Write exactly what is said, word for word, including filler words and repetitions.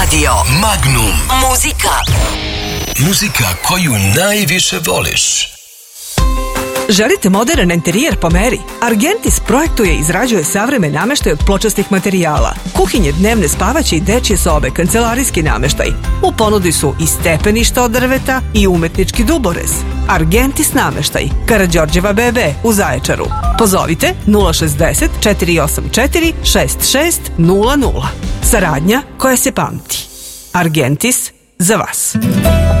Radio Magnum. Muzika. Muzika koju najviše voliš. Želite modern interijer po meri? Argentis projektuje i izrađuje savremen nameštaj od pločastih materijala. Kuhinje, dnevne spavaće i dečje sobe, kancelarijski nameštaj. U ponudi su i stepeništa od drveta i umetnički duborez. Argentis nameštaj, Karađorđeva be be u Zaječaru. Pozovite nula šezdeset četiri osam četiri šest šest nula nula. Saradnja koja se pamti. Argentis za vas.